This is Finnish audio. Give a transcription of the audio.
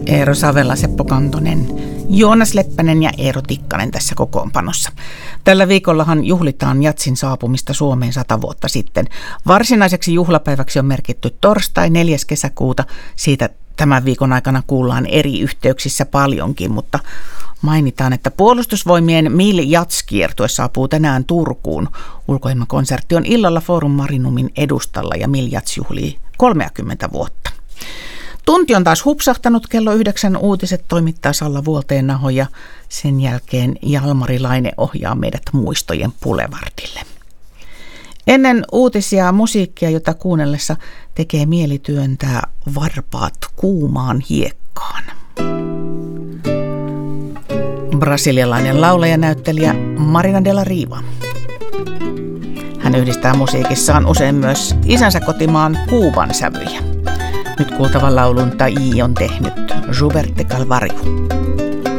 Eero Savela, Seppo Kantonen, Joonas Leppänen ja Eero Tikkanen tässä kokoonpanossa. Tällä viikollahan juhlitaan jatsin saapumista Suomeen 100 vuotta sitten. Varsinaiseksi juhlapäiväksi on merkitty torstai 4. kesäkuuta. Siitä tämän viikon aikana kuullaan eri yhteyksissä paljonkin, mutta mainitaan, että Puolustusvoimien Mil Jats-kiertue saapuu tänään Turkuun. Ulkoilmakonsertti on illalla Forum Marinumin edustalla ja Mil Jats juhlii 30 vuotta. Tunti on taas hupsahtanut, kello 9 uutiset toimittaa Salla Vuolteenaho ja sen jälkeen Jalmari Laine ohjaa meidät muistojen Boulevardille. Ennen uutisia musiikkia, jota kuunnellessa tekee mieli työntää varpaat kuumaan hiekkaan. Brasilialainen laulaja-näyttelijä Marina de la Riva. Hän yhdistää musiikissaan usein myös isänsä kotimaan Kuuban sävyjä. Nyt kuultavan laulun Tai on tehnyt Gilberto Calvario.